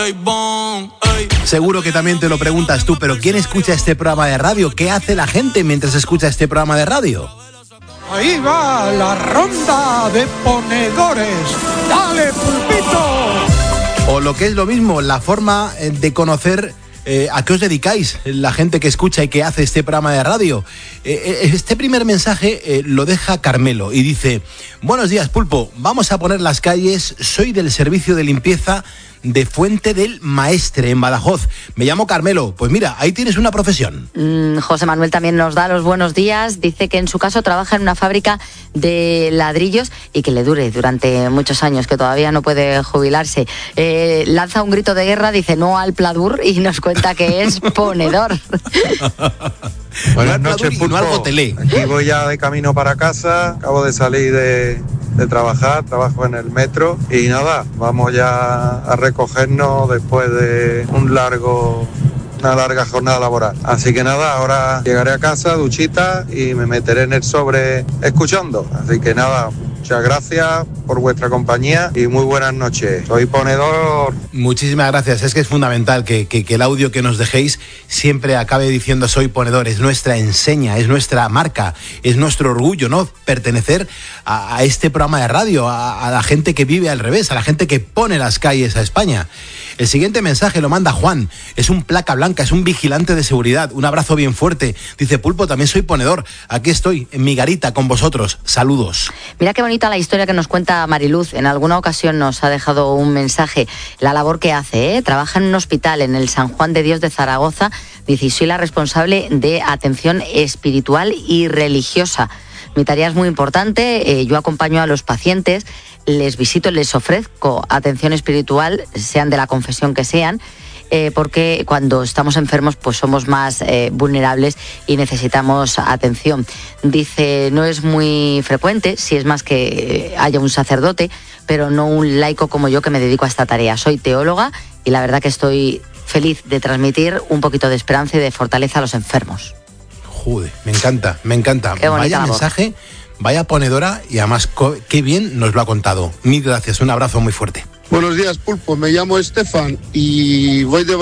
Seguro que también te lo preguntas tú, pero ¿quién escucha este programa de radio? ¿Qué hace la gente mientras escucha este programa de radio? Ahí va la ronda de ponedores. ¡Dale, pulpito! O lo que es lo mismo, la forma de conocer a qué os dedicáis, la gente que escucha y que hace este programa de radio. Este primer mensaje lo deja Carmelo y dice: buenos días, Pulpo, vamos a poner las calles, soy del servicio de limpieza de Fuente del Maestre, en Badajoz. Me llamo Carmelo. Pues mira, ahí tienes una profesión. José Manuel también nos da los buenos días. Dice que en su caso trabaja en una fábrica de ladrillos y que le dure durante muchos años, que todavía no puede jubilarse. Lanza un grito de guerra, dice no al pladur, y nos cuenta que es ponedor. Buenas noches, Pulpo. No al gotelé. Aquí voy ya de camino para casa. Acabo de salir de trabajar, trabajo en el metro y nada, vamos ya a recogernos después de una larga jornada laboral. Así que nada, ahora llegaré a casa, duchita y me meteré en el sobre escuchando. Así que nada, muchas gracias por vuestra compañía y muy buenas noches. Soy ponedor. Muchísimas gracias. Es que es fundamental que el audio que nos dejéis siempre acabe diciendo soy ponedor. Es nuestra enseña, es nuestra marca, es nuestro orgullo, ¿no? Pertenecer a este programa de radio, a la gente que vive al revés, a la gente que pone las calles a España. El siguiente mensaje lo manda Juan. Es un placa blanca, es un vigilante de seguridad. Un abrazo bien fuerte. Dice: Pulpo, también soy ponedor. Aquí estoy, en mi garita, con vosotros. Saludos. Mira qué bonita la historia que nos cuenta Mariluz. En alguna ocasión nos ha dejado un mensaje. La labor que hace, ¿eh? Trabaja en un hospital en el San Juan de Dios de Zaragoza. Dice: soy la responsable de atención espiritual y religiosa. Mi tarea es muy importante. Yo acompaño a los pacientes, les visito, les ofrezco atención espiritual, sean de la confesión que sean, porque cuando estamos enfermos pues somos más vulnerables y necesitamos atención. Dice: no es muy frecuente, si es más que haya un sacerdote, pero no un laico como yo que me dedico a esta tarea. Soy teóloga y la verdad que estoy feliz de transmitir un poquito de esperanza y de fortaleza a los enfermos. Joder, me encanta, me encanta. Vaya mensaje, vaya ponedora y además qué bien nos lo ha contado. Mil gracias, un abrazo muy fuerte. Buenos días, Pulpo, me llamo Estefan y voy de